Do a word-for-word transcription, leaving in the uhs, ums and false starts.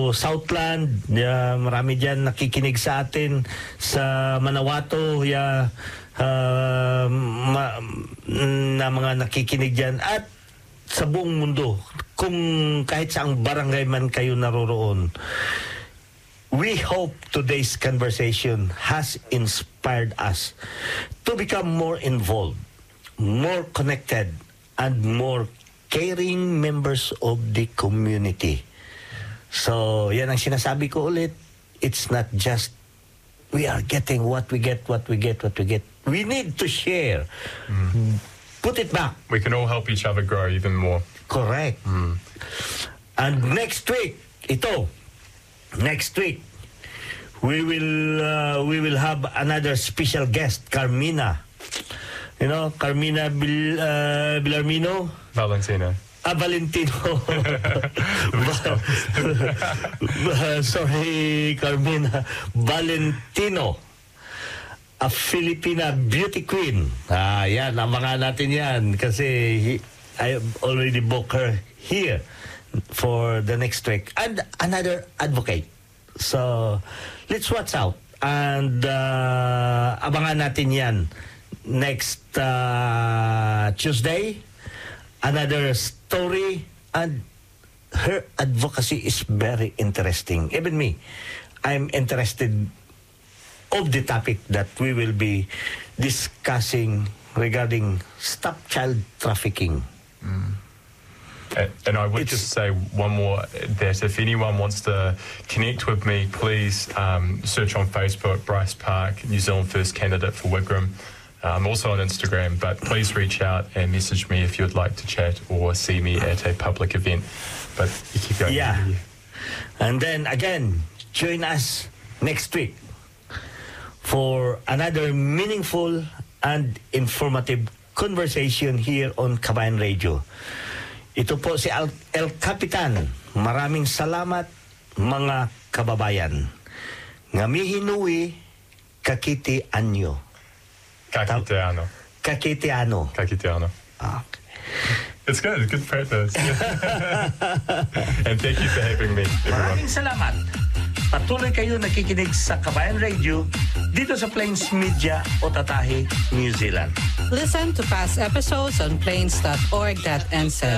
to Southland, yeah, marami dyan nakikinig sa atin sa Manawato, yeah, uh, ma, na mga nakikinig dyan at sa buong mundo, kung kahit saang barangay man kayo naroroon. We hope today's conversation has inspired us to become more involved, more connected, and more caring members of the community. So, yan ang sinasabi ko ulit. It's not just we are getting what we get, what we get, what we get. We need to share. Mm. Put it back. We can all help each other grow even more. Correct. Mm. And next week, ito, next week, we will uh, we will have another special guest, Carmina. You know, Carmina Bil, uh, Bilarmino. Valentino. Ah, Valentino. Sorry, Carmina. Valentino. A Filipina beauty queen. Ah, yan. Abangan natin yan. Kasi he, I already booked her here for the next week. And another advocate. So, let's watch out. And uh, abangan natin yan. Next uh, Tuesday, another story, and her advocacy is very interesting. Even me, I'm interested of the topic that we will be discussing regarding stop child trafficking. Mm. And, and I would it's, just say one more, that if anyone wants to connect with me, please um, search on Facebook, Bryce Park, New Zealand First Candidate for Wigram. I'm also on Instagram, but please reach out and message me if you'd like to chat or see me at a public event. But you keep going. Yeah. And then again, join us next week for another meaningful and informative conversation here on Kabayan Radio. Ito po si El, El Capitan. Maraming salamat, mga kababayan. Ngamihinui kakiti anyo. Kakiteano. Kakiteano. Kakiteano. Okay. It's good. It's good practice. And thank you for having me, everyone. Maraming salamat. Patuloy kayo nakikinig sa Kabayan Radio dito sa Plains Media o Tatahe, New Zealand. Listen to past episodes on plains dot org dot n z.